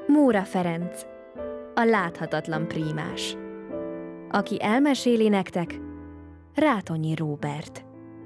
Móra Ferenc, a láthatatlan prímás. Aki elmeséli nektek, Rátonyi Róbert.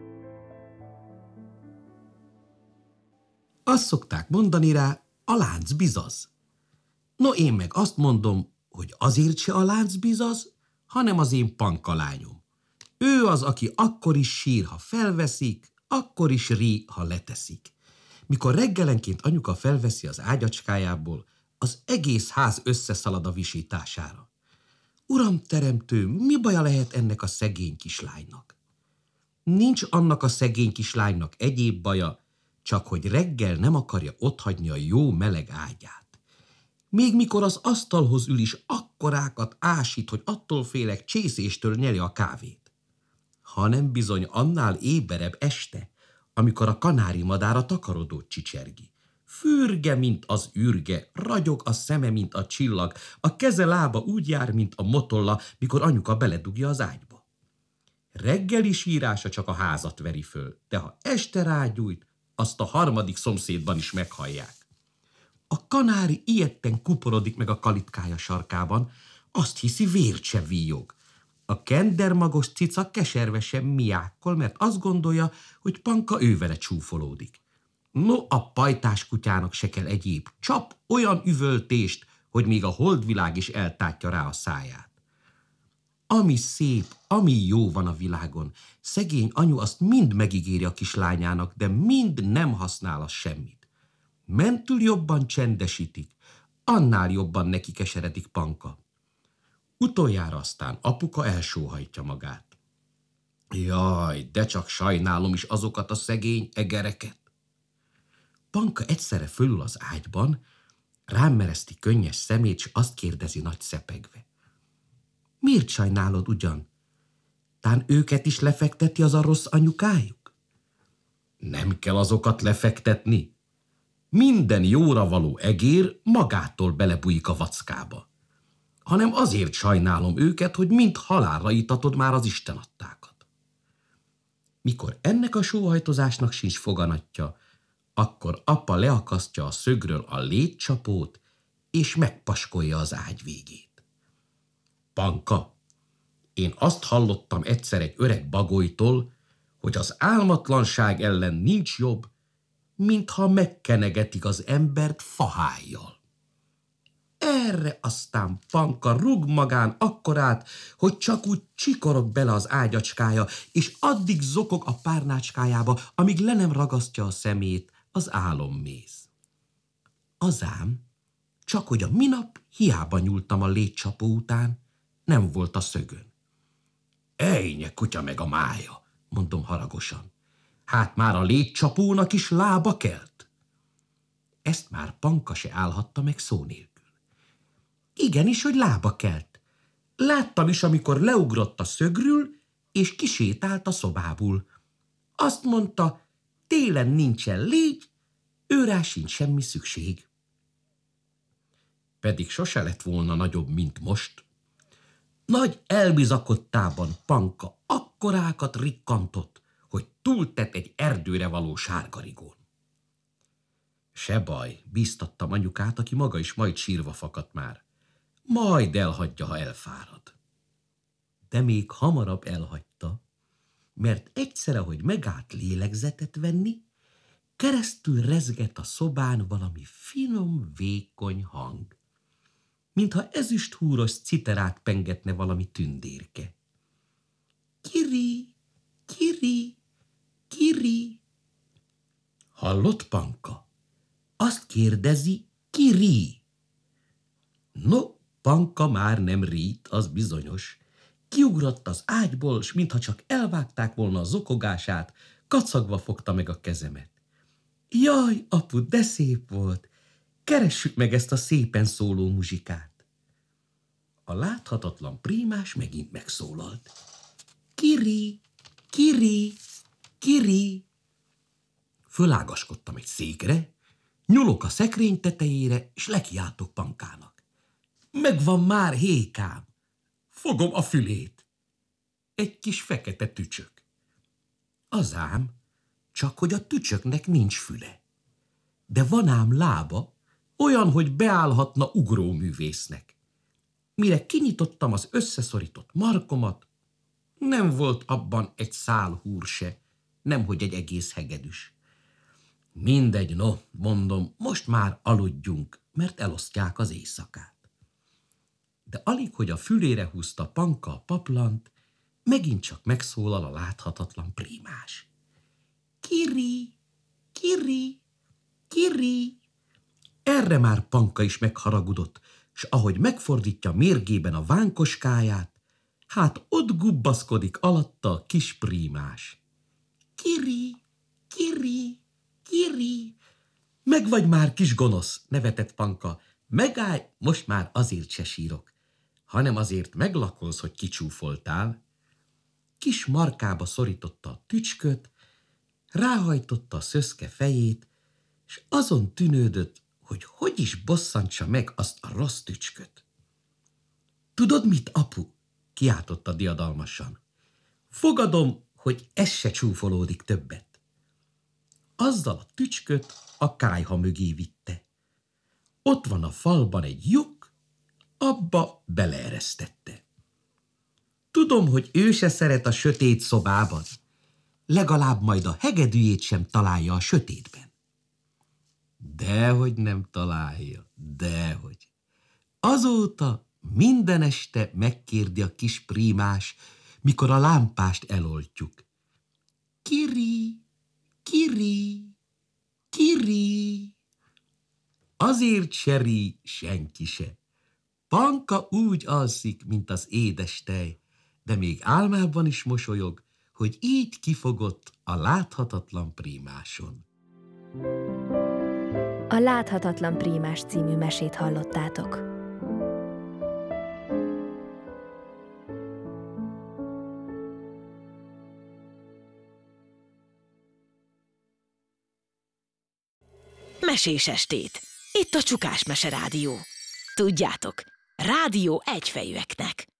Azt szokták mondani rá, a lánc bizaz. No, én meg azt mondom, hogy azért se a lánc bizaz, hanem az én Panka lányom. Ő az, aki akkor is sír, ha felveszik, akkor is rí, ha leteszik. Mikor reggelenként anyuka felveszi az ágyacskájából, az egész ház összeszalad a visítására. Uram teremtő, mi baja lehet ennek a szegény kislánynak? Nincs annak a szegény kislánynak egyéb baja, csak hogy reggel nem akarja otthagyni a jó meleg ágyát. Még mikor az asztalhoz ül is, akkorákat ásít, hogy attól félek csészéstől nyeli a kávét. Hanem bizony annál éberebb este, amikor a kanári madár a takarodót csicsergi. Fürge, mint az ürge, ragyog a szeme, mint a csillag, a keze lába úgy jár, mint a motolla, mikor anyuka beledugja az ágyba. Reggeli sírása csak a házat veri föl, de ha este rágyújt, azt a harmadik szomszédban is meghallják. A kanári ijedten kuporodik meg a kalitkája sarkában, azt hiszi, vért se víjog. A kendermagos cica keservesen miákkol, mert azt gondolja, hogy Panka ővele csúfolódik. No, a pajtás kutyának se kell egyéb, csap olyan üvöltést, hogy még a holdvilág is eltátja rá a száját. Ami szép, ami jó van a világon, szegény anyu azt mind megígéri a kislányának, de mind nem használ az semmit. Mentül jobban csendesítik, annál jobban neki keseredik Panka. Utoljára aztán apuka elsóhajtja magát. Jaj, de csak sajnálom is azokat a szegény egereket. Panka egyszerre fölül az ágyban, rám mereszti könnyes szemét, s azt kérdezi nagy szepegve. Miért sajnálod ugyan? Tán őket is lefekteti az a rossz anyukájuk? Nem kell azokat lefektetni. Minden jóra való egér magától belebújik a vackába. Hanem azért sajnálom őket, hogy mind halálra itatod már az istenadtákat. Mikor ennek a sóhajtozásnak sincs foganatja, akkor apa leakasztja a szögről a létcsapót, és megpaskolja az ágy végét. Panka, én azt hallottam egyszer egy öreg bagolytól, hogy az álmatlanság ellen nincs jobb, mintha megkenegetik az embert fahájjal. Erre aztán Panka rúg magán akkorát, hogy csak úgy csikorog bele az ágyacskája, és addig zokog a párnácskájába, amíg le nem ragasztja a szemét az álomméz. Azám, csak hogy a minap hiába nyúltam a létcsapó után, nem volt a szögön. Ejnye kutya meg a mája, mondom haragosan. Hát már a létcsapónak is lába kelt. Ezt már Panka se állhatta meg szó nélkül. Igenis, hogy lába kelt. Láttam is, amikor leugrott a szögről, és kisétált a szobából. Azt mondta, télen nincsen légy, őrá sincs semmi szükség. Pedig sose lett volna nagyobb, mint most. Nagy elbizakodtában Panka akkorákat rikkantott, hogy túltett egy erdőre való sárgarigón. Se baj, bíztattam anyukát, aki maga is majd sírva fakadt már. Majd elhagyja, ha elfárad. De még hamarabb elhagyta, mert egyszerre, hogy megállt lélegzetet venni, keresztül rezgett a szobán valami finom, vékony hang, mintha ezüsthúros citerát pengetne valami tündérke. Kiri, kiri, kiri. Hallott Panka? Azt kérdezi, kiri. No, Panka már nem rít, az bizonyos. Kiugrott az ágyból, s mintha csak elvágták volna a zokogását, kacagva fogta meg a kezemet. Jaj, apu, de szép volt! Keressük meg ezt a szépen szóló muzsikát. A láthatatlan prímás megint megszólalt. Kiri, kiri, kiri. Fölágaskodtam egy székre, nyúlok a szekrény tetejére, és lekiáltok Pankának. Megvan már, hékám! Fogom a fülét. Egy kis fekete tücsök. Azám, csak hogy a tücsöknek nincs füle. De van ám lába, olyan, hogy beállhatna ugróművésznek. Mire kinyitottam az összeszorított markomat, nem volt abban egy szál húr se, nemhogy egy egész hegedűs. Mindegy, no, mondom, most már aludjunk, mert elosztják az éjszakát. De alig, hogy a fülére húzta Panka a paplant, megint csak megszólal a láthatatlan prímás. Kiri, kiri, kiri. Erre már Panka is megharagudott, s ahogy megfordítja mérgében a vánkoskáját, hát ott gubbaszkodik alatta a kis prímás. Kiri, kiri, kiri. Meg vagy már, kis gonosz, nevetett Panka. Megállj, most már azért se sírok, hanem azért meglakolsz, hogy kicsúfoltál. Kis markába szorította a tücsköt, ráhajtotta a szöszke fejét, és azon tűnődött, hogy is bosszantsa meg azt a rossz tücsköt. Tudod mit, apu? Kiáltotta diadalmasan. Fogadom, hogy ez se csúfolódik többet. Azzal a tücsköt a kályha mögé vitte. Ott van a falban egy lyuk, abba beleeresztette. Tudom, hogy ő se szeret a sötét szobában. Legalább majd a hegedűjét sem találja a sötétben. Dehogy nem találja, dehogy. Azóta minden este megkérdi a kis prímás, mikor a lámpást eloltjuk. Kiri, kiri, kiri. Azért se rí senki se. Panka úgy alszik, mint az édes tej, de még álmában is mosolyog, hogy így kifogott a láthatatlan prímáson. A Láthatatlan prímás című mesét hallottátok. Mesés estét. Itt a Csukás Mese Rádió. Tudjátok, rádió egyfejűeknek.